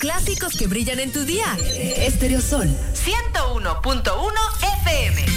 clásicos que brillan en tu día. Stereo Sol 101.1 FM.